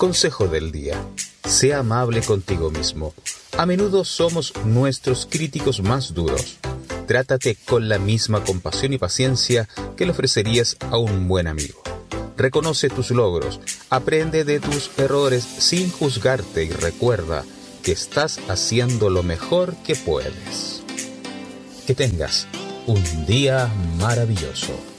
Consejo del día. Sea amable contigo mismo. A menudo somos nuestros críticos más duros. Trátate con la misma compasión y paciencia que le ofrecerías a un buen amigo. Reconoce tus logros, aprende de tus errores sin juzgarte y recuerda que estás haciendo lo mejor que puedes. Que tengas un día maravilloso.